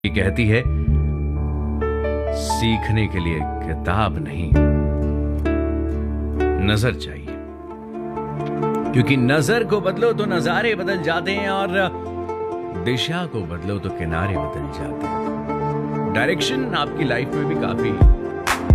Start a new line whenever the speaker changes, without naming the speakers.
ये कहती है सीखने के लिए किताब नहीं नजर चाहिए, क्योंकि नजर को बदलो तो नजारे बदल जाते हैं और दिशा को बदलो तो किनारे बदल जाते हैं। डायरेक्शन आपकी लाइफ में भी काफी